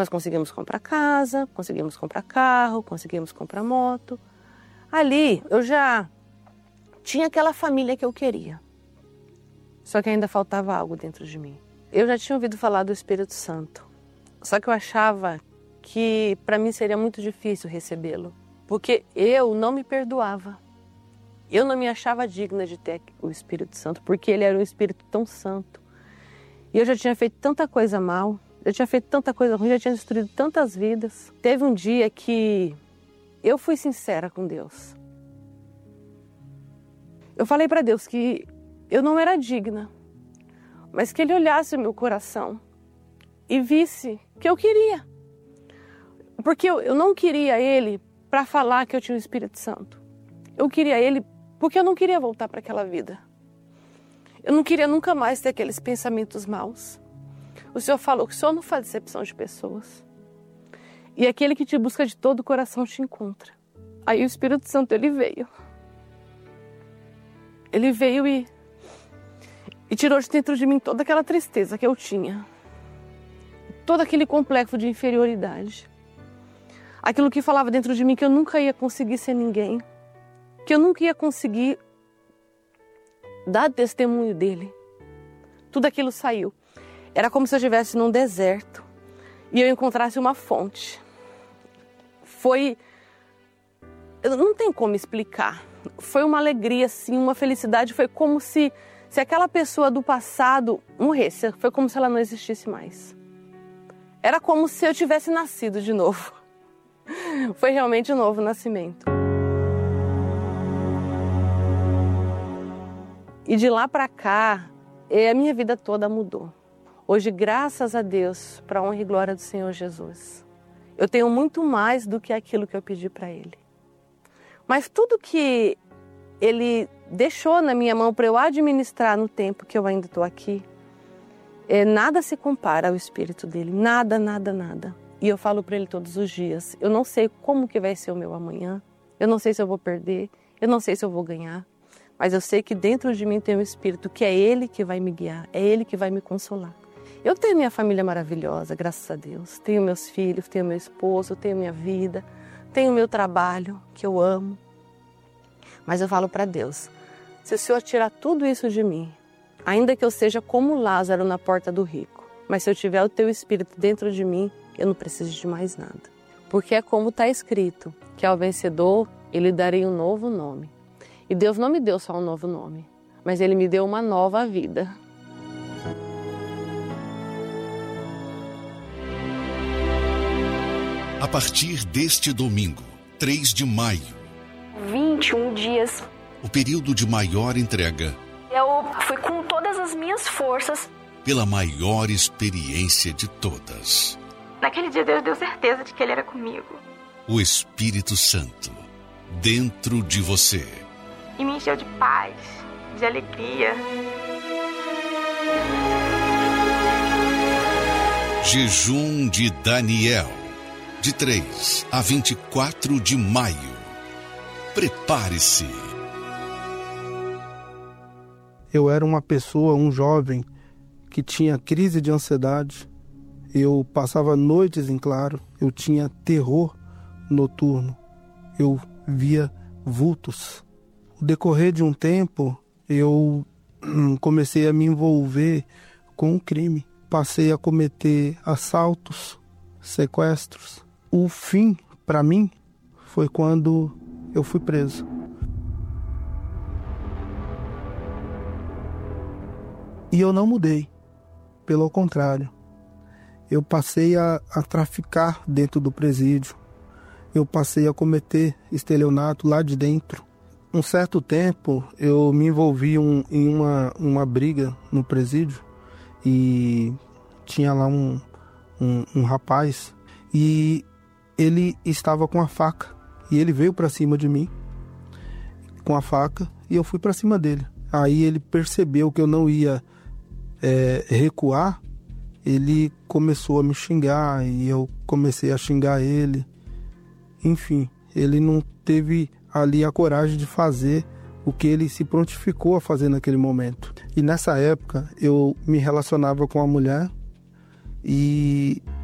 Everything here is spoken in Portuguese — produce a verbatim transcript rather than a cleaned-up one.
Nós conseguimos comprar casa, conseguimos comprar carro, conseguimos comprar moto. Ali eu já tinha aquela família que eu queria. Só que ainda faltava algo dentro de mim. Eu já tinha ouvido falar do Espírito Santo. Só que eu achava que para mim seria muito difícil recebê-lo. Porque eu não me perdoava. Eu não me achava digna de ter o Espírito Santo, porque ele era um Espírito tão santo. E eu já tinha feito tanta coisa mal, já tinha feito tanta coisa ruim, já tinha destruído tantas vidas. Teve um dia que eu fui sincera com Deus. Eu falei para Deus que eu não era digna, mas que Ele olhasse o meu coração e visse que eu queria. Porque eu, eu não queria Ele para falar que eu tinha o Espírito Santo. Eu queria Ele porque eu não queria voltar para aquela vida. Eu não queria nunca mais ter aqueles pensamentos maus. O Senhor falou que o Senhor não faz acepção de pessoas. E aquele que te busca de todo o coração te encontra. Aí o Espírito Santo, ele veio. Ele veio e, e tirou de dentro de mim toda aquela tristeza que eu tinha. Todo aquele complexo de inferioridade. Aquilo que falava dentro de mim que eu nunca ia conseguir ser ninguém. Que eu nunca ia conseguir dar testemunho dele. Tudo aquilo saiu. Era como se eu estivesse num deserto e eu encontrasse uma fonte. Foi... Não tem como explicar. Foi uma alegria, assim, uma felicidade. Foi como se, se aquela pessoa do passado morresse. Foi como se ela não existisse mais. Era como se eu tivesse nascido de novo. Foi realmente um novo nascimento. E de lá para cá, a minha vida toda mudou. Hoje, graças a Deus, para a honra e glória do Senhor Jesus, eu tenho muito mais do que aquilo que eu pedi para Ele. Mas tudo que Ele deixou na minha mão para eu administrar no tempo que eu ainda estou aqui, é, nada se compara ao Espírito dEle. Nada, nada, nada. E eu falo para Ele todos os dias, eu não sei como que vai ser o meu amanhã, eu não sei se eu vou perder, eu não sei se eu vou ganhar, mas eu sei que dentro de mim tem um Espírito que é Ele que vai me guiar, é Ele que vai me consolar. Eu tenho minha família maravilhosa, graças a Deus. Tenho meus filhos, tenho meu esposo, tenho minha vida, tenho meu trabalho, que eu amo. Mas eu falo para Deus, se o Senhor tirar tudo isso de mim, ainda que eu seja como Lázaro na porta do rico, mas se eu tiver o Teu Espírito dentro de mim, eu não preciso de mais nada. Porque é como está escrito, que ao vencedor Ele darei um novo nome. E Deus não me deu só um novo nome, mas Ele me deu uma nova vida. A partir deste domingo, três de maio, vinte e um dias. O período de maior entrega. Eu fui com todas as minhas forças. Pela maior experiência de todas. Naquele dia Deus deu certeza de que Ele era comigo. O Espírito Santo, dentro de você. E me encheu de paz, de alegria. Jejum de Daniel. De três a vinte e quatro de maio. Prepare-se. Eu era uma pessoa, um jovem, que tinha crise de ansiedade. Eu passava noites em claro. Eu tinha terror noturno. Eu via vultos. No decorrer de um tempo, eu comecei a me envolver com o crime. Passei a cometer assaltos, sequestros. O fim, para mim, foi quando eu fui preso. E eu não mudei, pelo contrário. Eu passei a, a traficar dentro do presídio. Eu passei a cometer estelionato lá de dentro. Um certo tempo, eu me envolvi um, em uma, uma briga no presídio e tinha lá um, um, um rapaz e ele estava com a faca e ele veio para cima de mim com a faca e eu fui para cima dele. Aí ele percebeu que eu não ia é, recuar, ele começou a me xingar e eu comecei a xingar ele. Enfim, ele não teve ali a coragem de fazer o que ele se prontificou a fazer naquele momento. E nessa época eu me relacionava com uma mulher e